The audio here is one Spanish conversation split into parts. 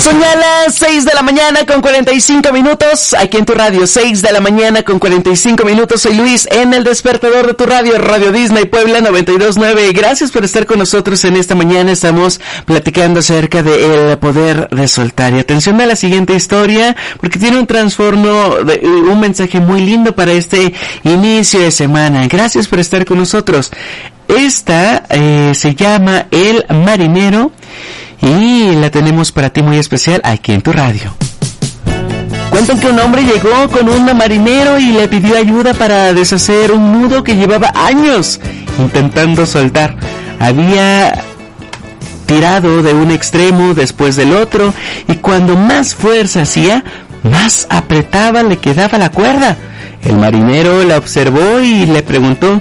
Son ya las 6 de la mañana con 45 minutos, aquí en tu radio, 6 de la mañana con 45 minutos, soy Luis en el despertador de tu radio, Radio Disney Puebla 92.9, gracias por estar con nosotros en esta mañana, estamos platicando acerca del poder de soltar, y atención a la siguiente historia, porque tiene un mensaje muy lindo para este inicio de semana, gracias por estar con nosotros. Esta se llama El Marinero, y la tenemos para ti muy especial aquí en tu radio. Cuentan que un hombre llegó con un marinero y le pidió ayuda para deshacer un nudo que llevaba años intentando soltar. Había tirado de un extremo después del otro y cuando más fuerza hacía, más apretada le quedaba la cuerda. El marinero la observó y le preguntó: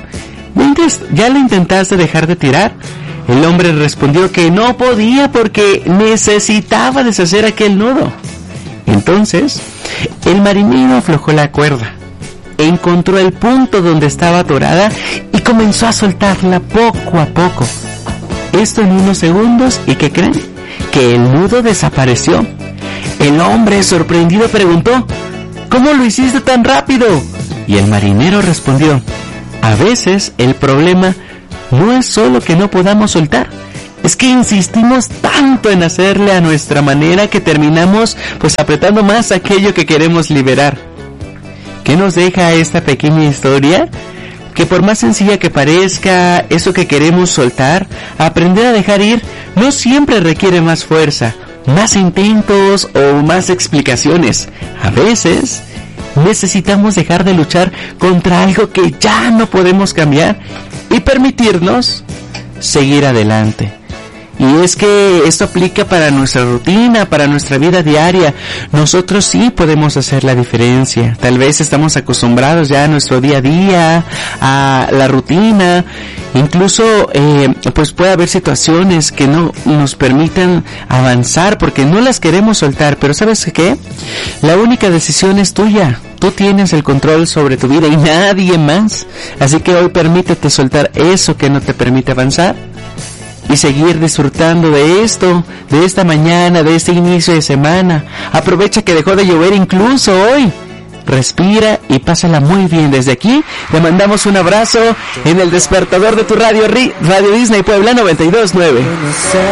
¿ya le intentaste dejar de tirar? El hombre respondió que no podía porque necesitaba deshacer aquel nudo. Entonces, el marinero aflojó la cuerda, encontró el punto donde estaba atorada y comenzó a soltarla poco a poco. Esto en unos segundos, ¿y qué creen? Que el nudo desapareció. El hombre, sorprendido, preguntó: ¿cómo lo hiciste tan rápido? Y el marinero respondió: a veces el problema no es solo que no podamos soltar, es que insistimos tanto en hacerle a nuestra manera que terminamos apretando más aquello que queremos liberar. ¿Qué nos deja esta pequeña historia? Que por más sencilla que parezca eso que queremos soltar, aprender a dejar ir no siempre requiere más fuerza, más intentos o más explicaciones. A veces necesitamos dejar de luchar contra algo que ya no podemos cambiar y permitirnos seguir adelante. Y es que esto aplica para nuestra rutina, para nuestra vida diaria. Nosotros sí podemos hacer la diferencia. Tal vez estamos acostumbrados ya a nuestro día a día, a la rutina. Incluso puede haber situaciones que no nos permitan avanzar porque no las queremos soltar. Pero ¿sabes qué? La única decisión es tuya. Tú tienes el control sobre tu vida y nadie más. Así que hoy permítete soltar eso que no te permite avanzar y seguir disfrutando de esto, de esta mañana, de este inicio de semana. Aprovecha que dejó de llover incluso hoy. Respira y pásala muy bien. Desde aquí te mandamos un abrazo en el despertador de tu radio, Radio Disney Puebla 92.9.